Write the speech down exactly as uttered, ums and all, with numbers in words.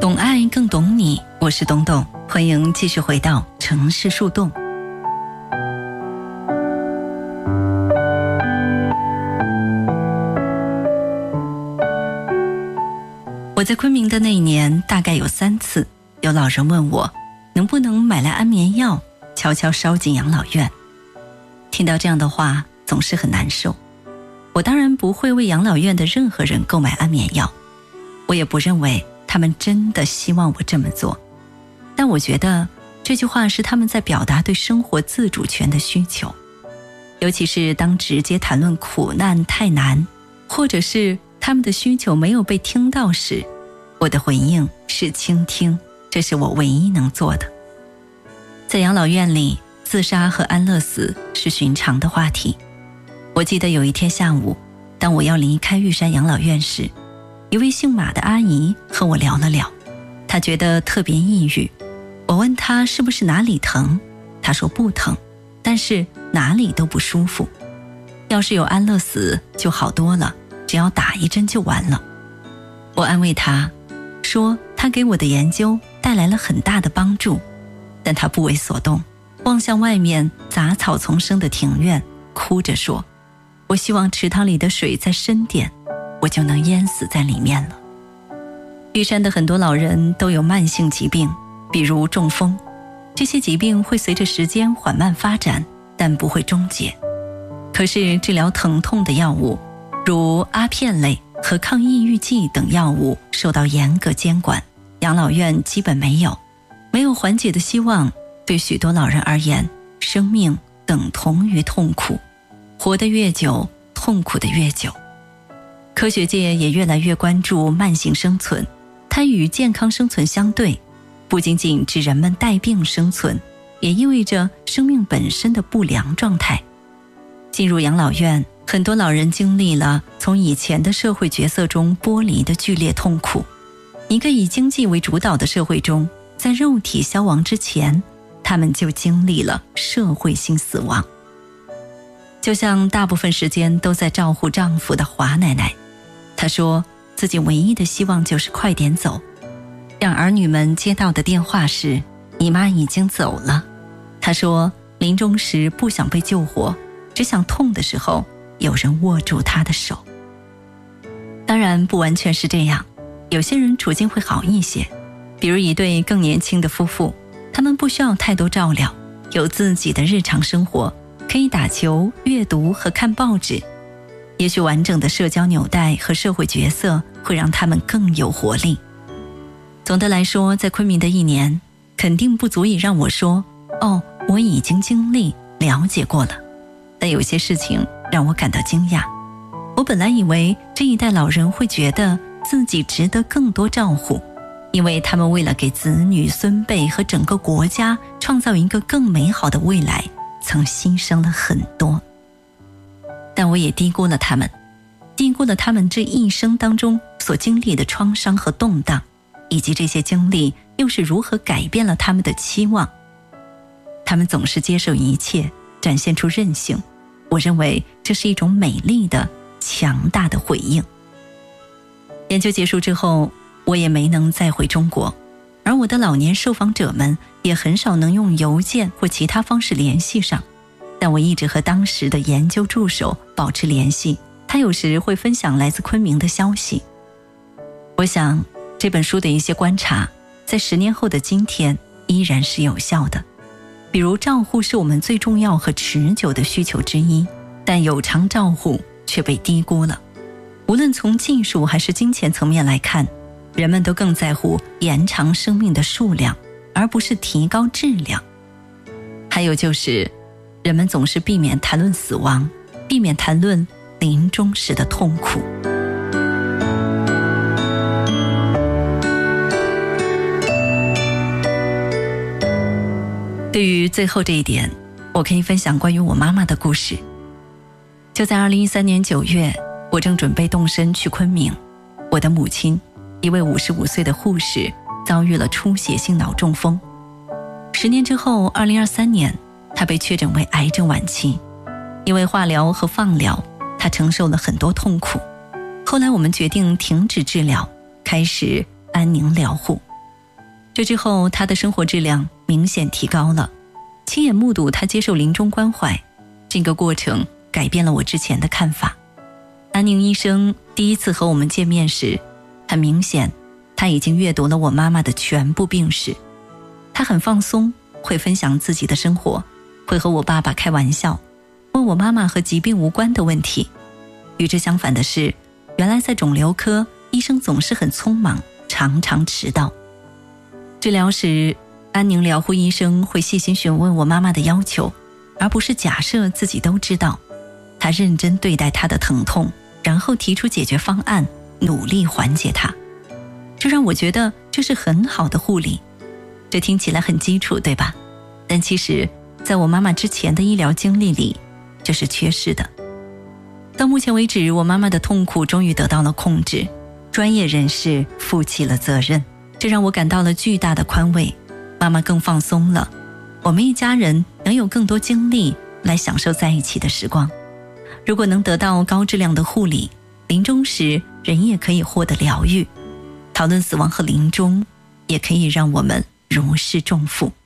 懂爱更懂你，我是董董，欢迎继续回到城市树洞。我在昆明的那一年，大概有三次有老人问我能不能买来安眠药悄悄烧进养老院。听到这样的话总是很难受。我当然不会为养老院的任何人购买安眠药，我也不认为他们真的希望我这么做，但我觉得这句话是他们在表达对生活自主权的需求。尤其是当直接谈论苦难太难，或者是他们的需求没有被听到时，我的回应是倾听，这是我唯一能做的。在养老院里，自杀和安乐死是寻常的话题。我记得有一天下午，当我要离开玉山养老院时，一位姓马的阿姨和我聊了聊，她觉得特别抑郁。我问她是不是哪里疼，她说不疼，但是哪里都不舒服。要是有安乐死就好多了，只要打一针就完了。我安慰她说，她给我的研究带来了很大的帮助，但她不为所动，望向外面杂草丛生的庭院，哭着说，我希望池塘里的水再深点，我就能淹死在里面了。玉山的很多老人都有慢性疾病，比如中风，这些疾病会随着时间缓慢发展，但不会终结。可是治疗疼痛的药物，如阿片类和抗抑郁剂等药物受到严格监管，养老院基本没有。没有缓解的希望，对许多老人而言，生命等同于痛苦，活得越久，痛苦得越久。科学界也越来越关注慢性生存，它与健康生存相对，不仅仅指人们带病生存，也意味着生命本身的不良状态。进入养老院，很多老人经历了从以前的社会角色中剥离的剧烈痛苦。一个以经济为主导的社会中，在肉体消亡之前，他们就经历了社会性死亡。就像大部分时间都在照顾丈夫的华奶奶，她说自己唯一的希望就是快点走。让儿女们接到的电话是，你妈已经走了。她说临终时不想被救活，只想痛的时候有人握住她的手。当然不完全是这样，有些人处境会好一些，比如一对更年轻的夫妇，他们不需要太多照料，有自己的日常生活，可以打球、阅读和看报纸。也许完整的社交纽带和社会角色会让他们更有活力。总的来说，在昆明的一年，肯定不足以让我说，哦，我已经经历、了解过了。但有些事情让我感到惊讶。我本来以为这一代老人会觉得自己值得更多照顾，因为他们为了给子女、孙辈和整个国家创造一个更美好的未来，曾牺牲了很多。但我也低估了他们，低估了他们这一生当中所经历的创伤和动荡，以及这些经历又是如何改变了他们的期望。他们总是接受一切，展现出韧性，我认为这是一种美丽的、强大的回应。研究结束之后，我也没能再回中国，而我的老年受访者们也很少能用邮件或其他方式联系上。但我一直和当时的研究助手保持联系，他有时会分享来自昆明的消息。我想这本书的一些观察，在十年后的今天依然是有效的。比如照护是我们最重要和持久的需求之一，但有偿照护却被低估了。无论从技术还是金钱层面来看，人们都更在乎延长生命的数量，而不是提高质量。还有就是人们总是避免谈论死亡，避免谈论临终时的痛苦。对于最后这一点，我可以分享关于我妈妈的故事。就在二零一三年九月，我正准备动身去昆明，我的母亲，一位五十五岁的护士，遭遇了出血性脑中风。十年之后，二零二三年，她被确诊为癌症晚期。因为化疗和放疗，她承受了很多痛苦。后来我们决定停止治疗，开始安宁疗护。 这之后，她的生活质量明显提高了，亲眼目睹她接受临终关怀，这个过程改变了我之前的看法。安宁医生第一次和我们见面时，很明显他已经阅读了我妈妈的全部病史。他很放松，会分享自己的生活，会和我爸爸开玩笑，问我妈妈和疾病无关的问题。与之相反的是，原来在肿瘤科，医生总是很匆忙，常常迟到。治疗时，安宁疗护医生会细心询问我妈妈的要求，而不是假设自己都知道。他认真对待她的疼痛，然后提出解决方案，努力缓解它。这让我觉得这是很好的护理。这听起来很基础，对吧？但其实在我妈妈之前的医疗经历里，这是缺失的。到目前为止，我妈妈的痛苦终于得到了控制，专业人士负起了责任，这让我感到了巨大的宽慰。妈妈更放松了，我们一家人能有更多精力来享受在一起的时光。如果能得到高质量的护理，临终时人也可以获得疗愈。讨论死亡和临终，也可以让我们如释重负。